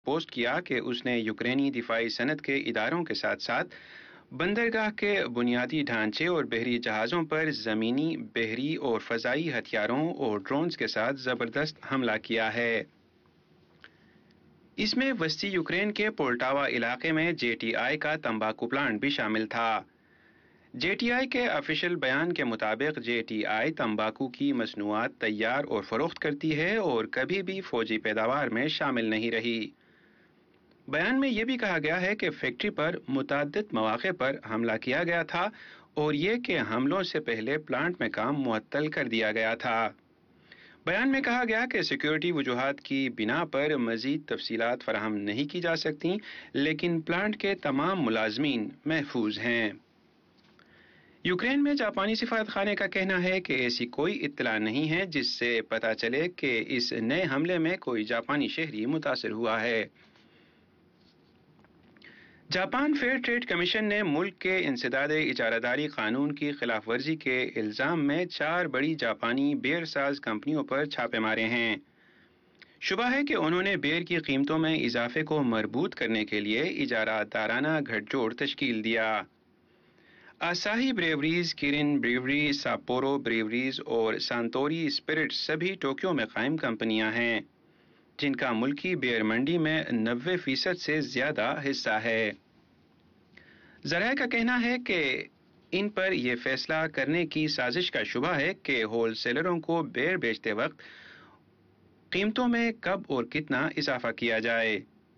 Post کیا کہ اس نے یوکرینی دفاعی صنعت کے اداروں کے ساتھ ساتھ بندرگاہ کے بنیادی ڈھانچے اور بحری جہازوں پر زمینی، بحری اور فضائی ہتھیاروں اور ڈرونز کے ساتھ زبردست حملہ کیا ہے۔ اس میں وسطی یوکرین کے پولٹاوا علاقے میں جے ٹی آئی کا تمباکو پلانٹ بھی شامل تھا۔ جے ٹی آئی کے آفیشل بیان کے مطابق جے ٹی آئی تمباکو کی مصنوعات تیار اور فروخت کرتی ہے اور کبھی بھی فوجی پیداوار میں شامل نہیں رہی۔ بیان میں یہ بھی کہا گیا ہے کہ فیکٹری پر متعدد مواقع پر حملہ کیا گیا تھا اور یہ کہ حملوں سے پہلے پلانٹ میں کام معطل کر دیا گیا تھا۔ بیان میں کہا گیا کہ سیکیورٹی وجوہات کی بنا پر مزید تفصیلات فراہم نہیں کی جا سکتی، لیکن پلانٹ کے تمام ملازمین محفوظ ہیں۔ یوکرین میں جاپانی سفارت خانے کا کہنا ہے کہ ایسی کوئی اطلاع نہیں ہے جس سے پتہ چلے کہ اس نئے حملے میں کوئی جاپانی شہری متاثر ہوا ہے۔ جاپان فیئر ٹریڈ کمیشن نے ملک کے انسداد اجارہ داری قانون کی خلاف ورزی کے الزام میں 4 بڑی جاپانی بیئر ساز کمپنیوں پر چھاپے مارے ہیں۔ شبہ ہے کہ انہوں نے بیئر کی قیمتوں میں اضافے کو مربوط کرنے کے لیے اجارہ دارانہ گھٹ جوڑ تشکیل دیا۔ Asahi breweries, Keran brewery, ساپورو breweries اور سانتوری اسپرٹس سبھی ٹوکیو میں قائم کمپنیاں ہیں جن کا ملکی بیئر منڈی میں 90% سے زیادہ حصہ ہے۔ ذرائع کا کہنا ہے کہ ان پر یہ فیصلہ کرنے کی سازش کا شبہ ہے کہ ہول سیلروں کو بیئر بیچتے وقت قیمتوں میں کب اور کتنا اضافہ کیا جائے۔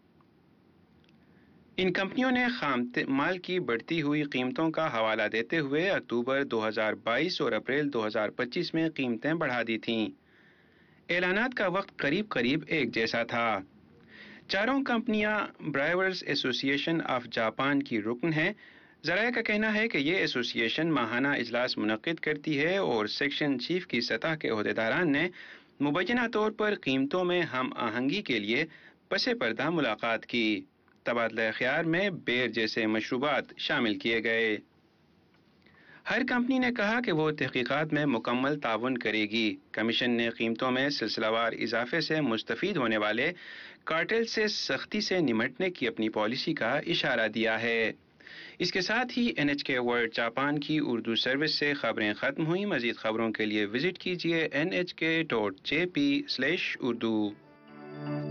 ان کمپنیوں نے خام مال کی بڑھتی ہوئی قیمتوں کا حوالہ دیتے ہوئے اکتوبر 2022 اور اپریل 2025 میں قیمتیں بڑھا دی تھیں۔ اعلانات کا وقت قریب قریب ایک جیسا تھا۔ چاروں کمپنیاں برائیورز ایسوسی ایشن آف جاپان کی رکن ہیں۔ ذرائع کا کہنا ہے کہ یہ ایسوسی ایشن ماہانہ اجلاس منعقد کرتی ہے اور سیکشن چیف کی سطح کے عہدیداران نے مبینہ طور پر قیمتوں میں ہم آہنگی کے لیے پس پردہ ملاقات کی۔ تبادلہ خیال میں بیئر جیسے مشروبات شامل کیے گئے۔ ہر کمپنی نے کہا کہ وہ تحقیقات میں مکمل تعاون کرے گی۔ کمیشن نے قیمتوں میں سلسلہ وار اضافے سے مستفید ہونے والے کارٹل سے سختی سے نمٹنے کی اپنی پالیسی کا اشارہ دیا ہے۔ اس کے ساتھ ہی NHK ورلڈ جاپان کی اردو سروس سے خبریں ختم ہوئیں۔ مزید خبروں کے لیے وزٹ کیجیے nhk.jp/urdu۔